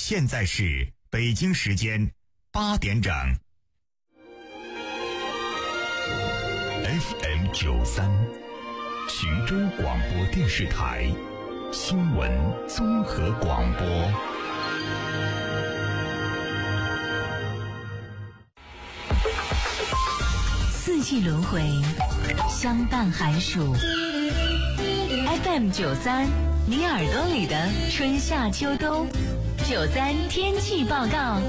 现在是北京时间8点整。FM 93，徐州广播电视台新闻综合广播。 四季轮回，相伴寒暑。FM 93，你耳朵里的春夏秋冬。93天气报告，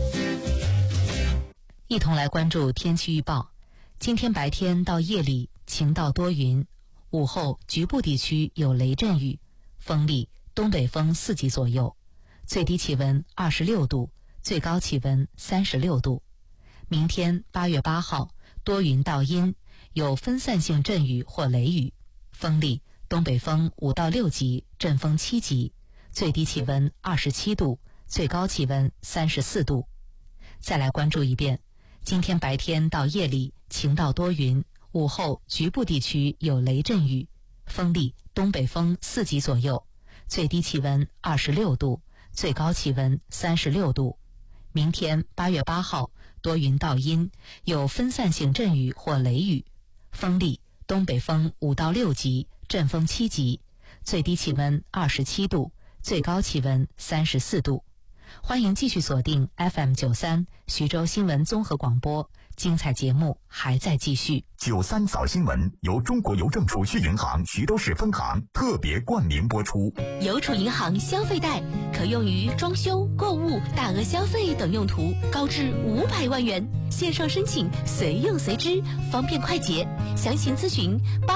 一同来关注天气预报。今天白天到夜里晴到多云，午后局部地区有雷阵雨，风力东北风4级左右，最低气温26度，最高气温36度。明天8月8号，多云到阴，有分散性阵雨或雷雨，风力东北风5到6级，阵风7级，最低气温27度，最高气温34度。再来关注一遍，今天白天到夜里晴到多云，午后局部地区有雷阵雨，风力东北风4级左右，最低气温26度，最高气温36度。明天8月8号，多云到阴，有分散性阵雨或雷雨，风力东北风5到6级，阵风7级，最低气温27度，最高气温34度。欢迎继续锁定 FM 93徐州新闻综合广播，精彩节目还在继续。 93早新闻由中国邮政储蓄银行徐州市分行特别冠名播出。 邮储银行消费贷可用于装修、购物、大额消费等用途，高至500万元，线上申请随用随支，方便快捷。详情咨询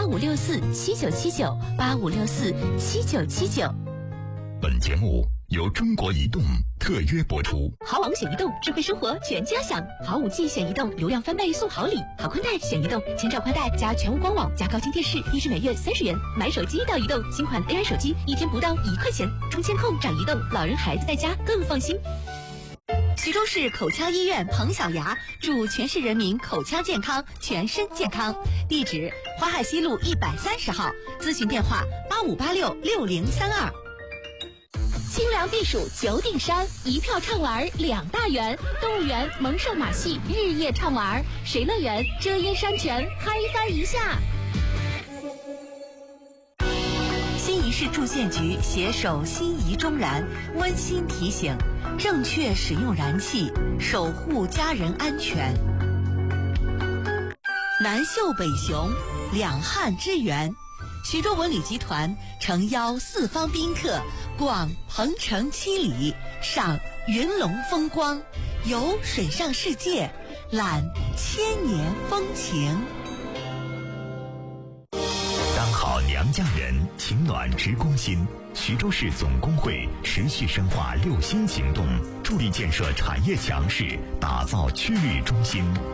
85647979 85647979。 本节目由中国移动特约播出。 好网选移动，智慧生活全家享。好5G选移动，流量翻倍送好礼。好宽带选移动，千兆宽带加全屋官网加高清电视，1支每月30元。买手机到移动，新款 AI 手机1天不到1块钱。中签控长移动，老人孩子在家更放心。徐州市口腔医院彭小牙祝全市人民口腔健康，全身健康。地址：淮海西路130号，咨询电话85866032。清凉避暑九鼎山，一票畅玩2大园，动物园猛兽马戏日夜畅玩，水乐园遮阴山泉嗨翻一下。新仪市住建局携手新仪中燃温馨提醒：正确使用燃气，守护家人安全。南秀北雄，两汉之源。徐州文旅集团诚邀四方宾客逛鹏城7里，赏云龙风光，游水上世界，览千年风情。 当好娘家人，情暖直攻心。徐州市总工会持续深化6新行动，助力建设产业强势，打造区域中心。